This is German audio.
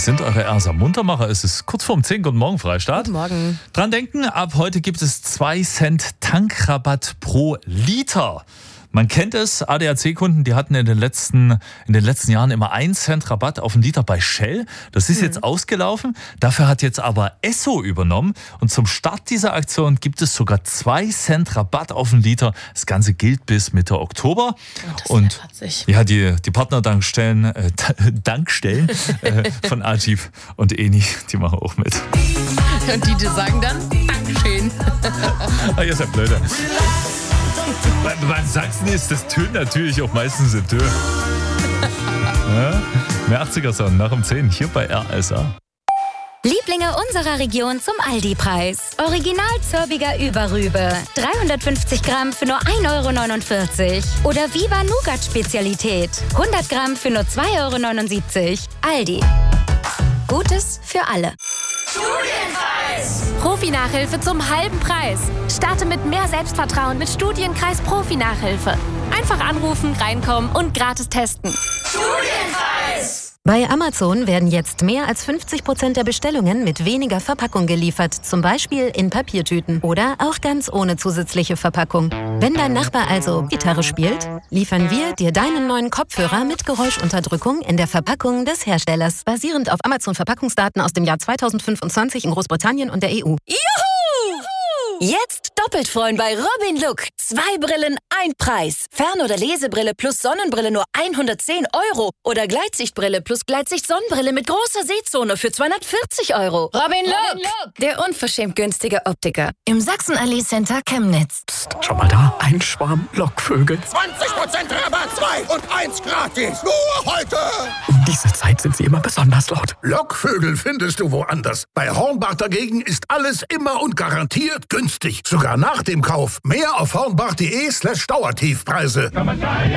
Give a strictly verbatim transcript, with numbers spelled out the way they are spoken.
sind eure Ersa Muntermacher. Es ist kurz vorm zehn. Guten Morgen, Freistadt. Guten Morgen. Dran denken, ab heute gibt es zwei Cent Tankrabatt pro Liter. Man kennt es, A D A C-Kunden, die hatten in den letzten, in den letzten Jahren immer ein Cent Rabatt auf einen Liter bei Shell. Das ist mhm. jetzt ausgelaufen. Dafür hat jetzt aber Esso übernommen. Und zum Start dieser Aktion gibt es sogar zwei Cent Rabatt auf einen Liter. Das Ganze gilt bis Mitte Oktober. Oh, das Und ist ja, die, die Partnerdankstellen äh, Dankstellen äh, von Agip und Eni, die machen auch mit. Und die, die sagen dann, Dankeschön. Ah, ihr seid blöde. Beim Sachsen ist das Tön natürlich auch meistens ein Tön. Ja? Mehr achtziger-Song nach um zehn hier bei R S A. Lieblinge unserer Region zum Aldi-Preis. Original Zörbiger Überrübe. dreihundertfünfzig Gramm für nur ein Euro neunundvierzig. Oder Viva Nougat Spezialität. hundert Gramm für nur zwei Euro neunundsiebzig. Aldi. Gutes für alle. Studienkreis! Profi-Nachhilfe zum halben Preis. Starte mit mehr Selbstvertrauen mit Studienkreis Profi-Nachhilfe. Einfach anrufen, reinkommen und gratis testen. Studienkreis! Bei Amazon werden jetzt mehr als fünfzig Prozent der Bestellungen mit weniger Verpackung geliefert. Zum Beispiel in Papiertüten oder auch ganz ohne zusätzliche Verpackung. Wenn dein Nachbar also Gitarre spielt, liefern wir dir deinen neuen Kopfhörer mit Geräuschunterdrückung in der Verpackung des Herstellers. Basierend auf Amazon-Verpackungsdaten aus dem Jahr zweitausendfünfundzwanzig in Großbritannien und der E U. Juhu! Jetzt doppelt freuen bei Robin Look. Zwei Brillen, ein Preis. Fern- oder Lesebrille plus Sonnenbrille nur hundertzehn Euro. Oder Gleitsichtbrille plus Gleitsicht-Sonnenbrille mit großer Sehzone für zweihundertvierzig Euro. Robin Look, der unverschämt günstige Optiker. Im Sachsen-Allee Center Chemnitz. Psst, schau mal da, ein Schwarm Lockvögel. zwanzig Prozent Rabatt, zwei und eins gratis. Nur heute. Um diese Zeit sind sie immer besonders laut. Lockvögel findest du woanders. Bei Hornbach dagegen ist alles immer und garantiert günstig. Sogar nach dem Kauf. Mehr auf hornbach.de slash Dauertiefpreise.